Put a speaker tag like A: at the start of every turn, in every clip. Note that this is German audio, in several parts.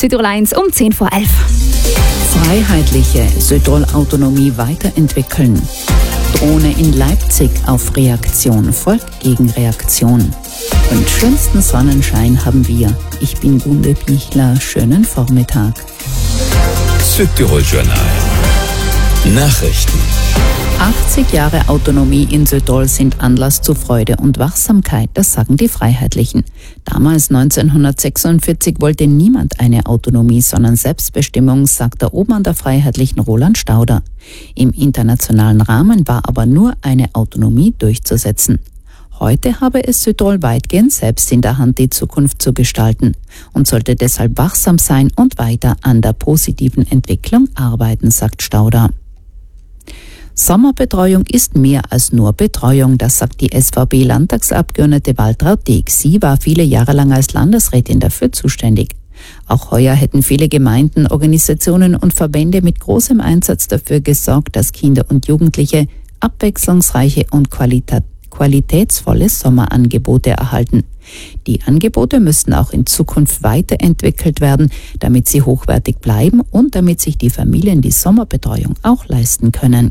A: Südtirol 1 um 10 vor 11.
B: Freiheitliche Südtirol-Autonomie weiterentwickeln. Drohne in Leipzig auf Reaktion, folgt Gegenreaktion. Und schönsten Sonnenschein haben wir. Ich bin Gunde Pichler. Schönen Vormittag.
C: Südtirol Journal. Nachrichten.
B: 80 Jahre Autonomie in Südtirol sind Anlass zu Freude und Wachsamkeit, das sagen die Freiheitlichen. Damals 1946 wollte niemand eine Autonomie, sondern Selbstbestimmung, sagt der Obmann der Freiheitlichen Roland Stauder. Im internationalen Rahmen war aber nur eine Autonomie durchzusetzen. Heute habe es Südtirol weitgehend selbst in der Hand, die Zukunft zu gestalten und sollte deshalb wachsam sein und weiter an der positiven Entwicklung arbeiten, sagt Stauder. Sommerbetreuung ist mehr als nur Betreuung, das sagt die SVP-Landtagsabgeordnete Waltraud Deeg. Sie war viele Jahre lang als Landesrätin dafür zuständig. Auch heuer hätten viele Gemeinden, Organisationen und Verbände mit großem Einsatz dafür gesorgt, dass Kinder und Jugendliche abwechslungsreiche und qualitätsvolle Sommerangebote erhalten. Die Angebote müssten auch in Zukunft weiterentwickelt werden, damit sie hochwertig bleiben und damit sich die Familien die Sommerbetreuung auch leisten können.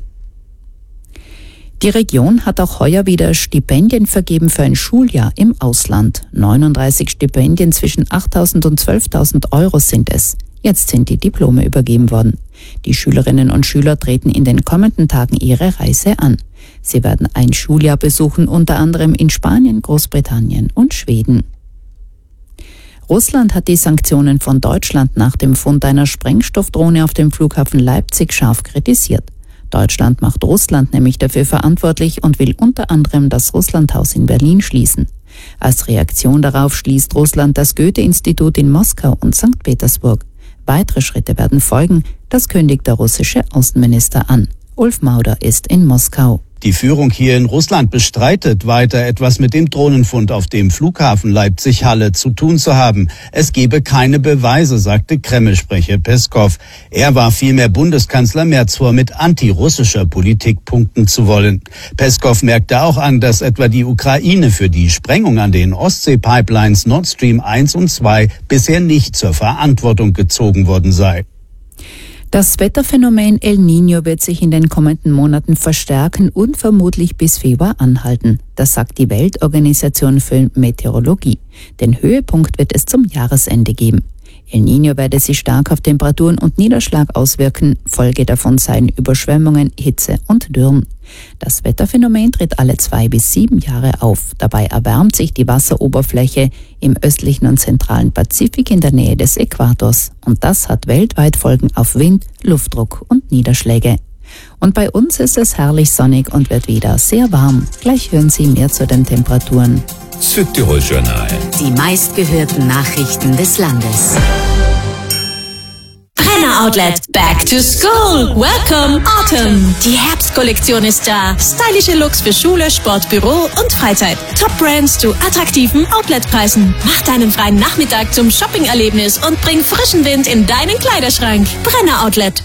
B: Die Region hat auch heuer wieder Stipendien vergeben für ein Schuljahr im Ausland. 39 Stipendien zwischen 8.000 und 12.000 Euro sind es. Jetzt sind die Diplome übergeben worden. Die Schülerinnen und Schüler treten in den kommenden Tagen ihre Reise an. Sie werden ein Schuljahr besuchen, unter anderem in Spanien, Großbritannien und Schweden. Russland hat die Sanktionen von Deutschland nach dem Fund einer Sprengstoffdrohne auf dem Flughafen Leipzig scharf kritisiert. Deutschland macht Russland nämlich dafür verantwortlich und will unter anderem das Russlandhaus in Berlin schließen. Als Reaktion darauf schließt Russland das Goethe-Institut in Moskau und St. Petersburg. Weitere Schritte werden folgen, das kündigt der russische Außenminister an. Ulf Mauder ist in Moskau.
D: Die Führung hier in Russland bestreitet weiter, etwas mit dem Drohnenfund auf dem Flughafen Leipzig-Halle zu tun zu haben. Es gebe keine Beweise, sagte Kreml-Sprecher Peskov. Er warf vielmehr Bundeskanzler Merz vor, mit antirussischer Politik punkten zu wollen. Peskov merkte auch an, dass etwa die Ukraine für die Sprengung an den Ostsee-Pipelines Nord Stream 1 und 2 bisher nicht zur Verantwortung gezogen worden sei.
B: Das Wetterphänomen El Niño wird sich in den kommenden Monaten verstärken und vermutlich bis Februar anhalten. Das sagt die Weltorganisation für Meteorologie. Den Höhepunkt wird es zum Jahresende geben. El Niño werde sich stark auf Temperaturen und Niederschlag auswirken. Folge davon seien Überschwemmungen, Hitze und Dürren. Das Wetterphänomen tritt alle 2 bis 7 Jahre auf. Dabei erwärmt sich die Wasseroberfläche im östlichen und zentralen Pazifik in der Nähe des Äquators. Und das hat weltweit Folgen auf Wind, Luftdruck und Niederschläge. Und bei uns ist es herrlich sonnig und wird wieder sehr warm. Gleich hören Sie mehr zu den Temperaturen.
C: Südtirol Journal.
E: Die meistgehörten Nachrichten des Landes.
F: Brenner Outlet, back to school. Welcome Autumn. Die Herbstkollektion ist da. Stylische Looks für Schule, Sport, Büro und Freizeit. Top Brands zu attraktiven Outletpreisen. Mach deinen freien Nachmittag zum Shopping-Erlebnis und bring frischen Wind in deinen Kleiderschrank. Brenner Outlet.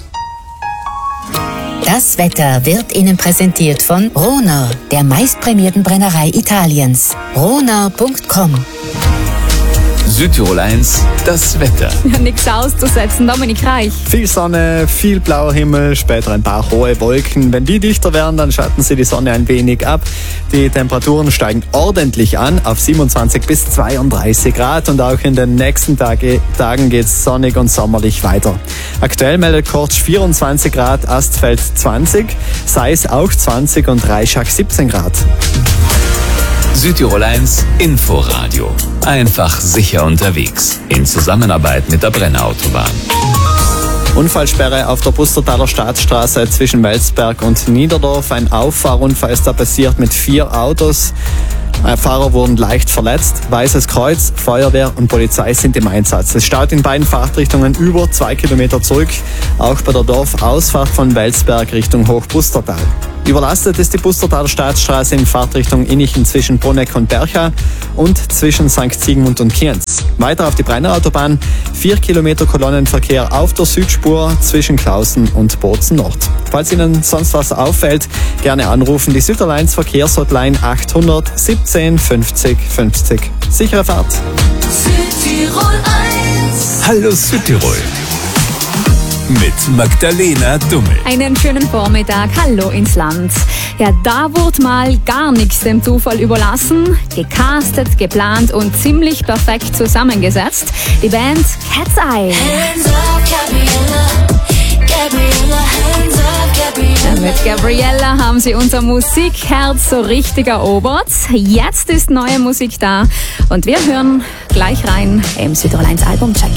E: Das Wetter wird Ihnen präsentiert von Rohner, der meistprämierten Brennerei Italiens. Rohner.com.
C: Südtirol 1, das Wetter.
A: Ja, nichts auszusetzen, Dominik Reich.
G: Viel Sonne, viel blauer Himmel, später ein paar hohe Wolken. Wenn die dichter werden, dann schatten sie die Sonne ein wenig ab. Die Temperaturen steigen ordentlich an auf 27 bis 32 Grad und auch in den nächsten Tagen geht es sonnig und sommerlich weiter. Aktuell meldet Kortsch 24 Grad, Astfeld 20, Seis auch 20 und Reischach 17 Grad.
C: Südtirol 1 Inforadio. Einfach sicher unterwegs. In Zusammenarbeit mit der Brennerautobahn.
G: Unfallsperre auf der Pustertaler Staatsstraße zwischen Welsberg und Niederdorf. Ein Auffahrunfall ist da passiert mit 4 Autos. Fahrer wurden leicht verletzt. Weißes Kreuz, Feuerwehr und Polizei sind im Einsatz. Es staut in beiden Fahrtrichtungen über 2 Kilometer zurück. Auch bei der Dorfausfahrt von Welsberg Richtung Hochpustertal. Überlastet ist die Pustertaler Staatsstraße in Fahrtrichtung Innichen zwischen Bruneck und Bercha und zwischen St. Siegmund und Kienz. Weiter auf die Brennerautobahn 4 Kilometer Kolonnenverkehr auf der Südspur zwischen Klausen und Bozen Nord. Falls Ihnen sonst was auffällt, gerne anrufen. Die Südtirol 1 Verkehrshotline 800 17 50 50. Sichere Fahrt.
F: Südtirol 1.
C: Hallo Südtirol mit Magdalena Dummel.
A: Einen schönen Vormittag, hallo ins Land. Ja, da wurde mal gar nichts dem Zufall überlassen. Gecastet, geplant und ziemlich perfekt zusammengesetzt. Die Band Cat's Eye.
H: Hands up, Gabriella. Gabriella, hands up, Gabriella.
A: Mit Gabriella haben sie unser Musikherz so richtig erobert. Jetzt ist neue Musik da und wir hören gleich rein im Südtirol 1 Albumcheck.